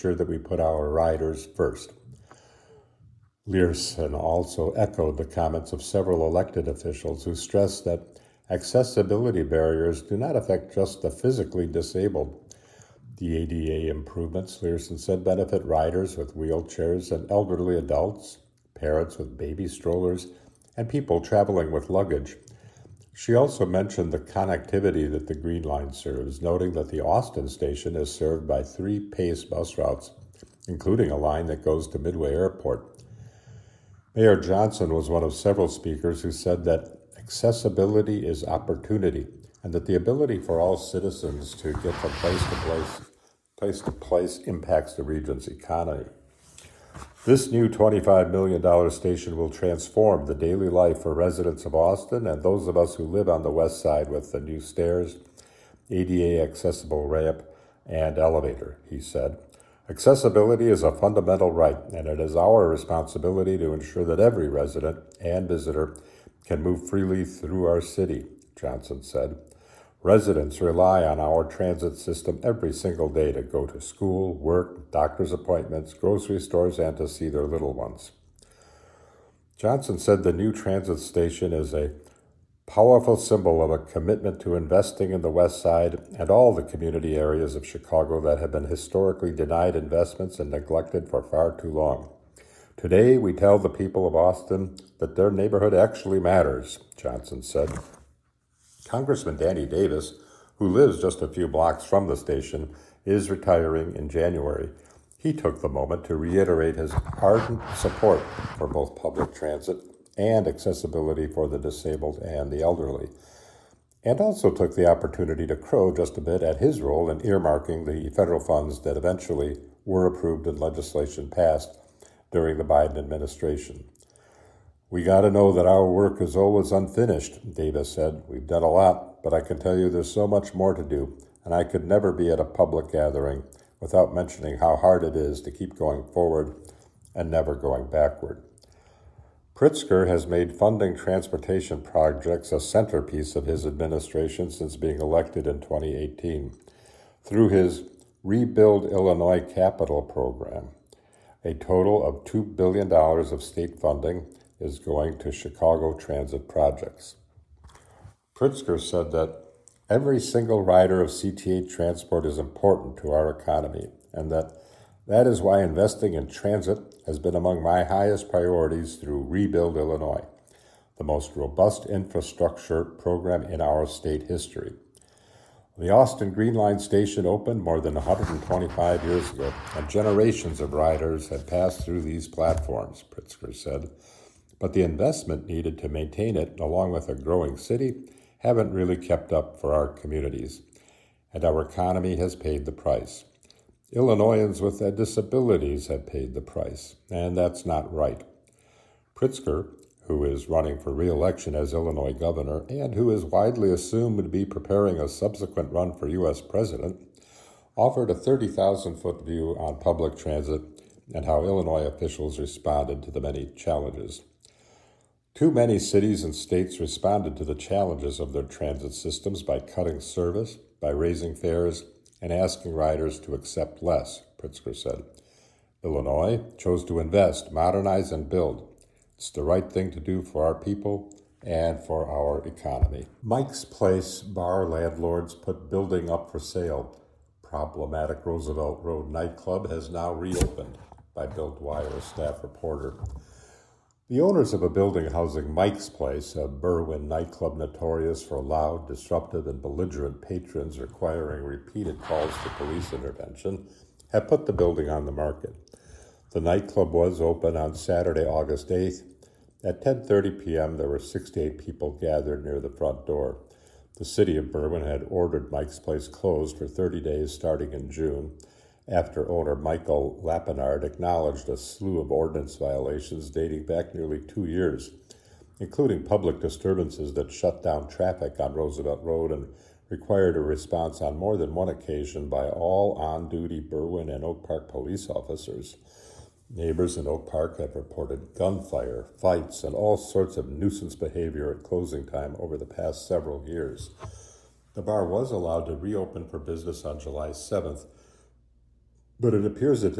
sure that we put our riders first. Learson also echoed the comments of several elected officials who stressed that accessibility barriers do not affect just the physically disabled. The ADA improvements, Learson said, benefit riders with wheelchairs and elderly adults, parents with baby strollers, and people traveling with luggage. She also mentioned the connectivity that the Green Line serves, noting that the Austin station is served by 3 PACE bus routes, including a line that goes to Midway Airport. Mayor Johnson was one of several speakers who said that accessibility is opportunity, and that the ability for all citizens to get from place to place impacts the region's economy. This new $25 million station will transform the daily life for residents of Austin and those of us who live on the west side with the new stairs, ADA accessible ramp, and elevator, he said. Accessibility is a fundamental right, and it is our responsibility to ensure that every resident and visitor can move freely through our city, Johnson said. Residents rely on our transit system every single day to go to school, work, doctor's appointments, grocery stores, and to see their little ones. Johnson said the new transit station is a powerful symbol of a commitment to investing in the West Side and all the community areas of Chicago that have been historically denied investments and neglected for far too long. Today, we tell the people of Austin that their neighborhood actually matters, Johnson said. Congressman Danny Davis, who lives just a few blocks from the station, is retiring in January. He took the moment to reiterate his ardent support for both public transit and accessibility for the disabled and the elderly, and also took the opportunity to crow just a bit at his role in earmarking the federal funds that eventually were approved and legislation passed during the Biden administration. We got to know that our work is always unfinished, Davis said. We've done a lot, but I can tell you there's so much more to do, and I could never be at a public gathering without mentioning how hard it is to keep going forward and never going backward. Pritzker has made funding transportation projects a centerpiece of his administration since being elected in 2018 through his Rebuild Illinois Capital program. A total of $2 billion of state funding is going to Chicago transit projects. Pritzker said that every single rider of CTA transport is important to our economy, and that is why investing in transit has been among my highest priorities through Rebuild Illinois, the most robust infrastructure program in our state history. The Austin Green Line station opened more than 125 years ago, and generations of riders have passed through these platforms, Pritzker said. But the investment needed to maintain it, along with a growing city, haven't really kept up for our communities, and our economy has paid the price. Illinoisans with disabilities have paid the price, and that's not right. Pritzker, who is running for re-election as Illinois governor and who is widely assumed to be preparing a subsequent run for U.S. president, offered a 30,000-foot view on public transit and how Illinois officials responded to the many challenges. Too many cities and states responded to the challenges of their transit systems by cutting service, by raising fares, and asking riders to accept less, Pritzker said. Illinois chose to invest, modernize, and build. It's the right thing to do for our people and for our economy. Mike's Place bar landlords put building up for sale. Problematic Roosevelt Road nightclub has now reopened, by Bill Dwyer, a staff reporter. The owners of a building housing Mike's Place, a Berwyn nightclub notorious for loud, disruptive, and belligerent patrons requiring repeated calls for police intervention, have put the building on the market. The nightclub was open on Saturday, August 8th. At 10:30 p.m., there were 68 people gathered near the front door. The city of Berwyn had ordered Mike's Place closed for 30 days starting in June, after owner Michael Lapinard acknowledged a slew of ordinance violations dating back nearly 2 years, including public disturbances that shut down traffic on Roosevelt Road and required a response on more than one occasion by all on-duty Berwyn and Oak Park police officers. Neighbors in Oak Park have reported gunfire, fights, and all sorts of nuisance behavior at closing time over the past several years. The bar was allowed to reopen for business on July 7th, But it appears that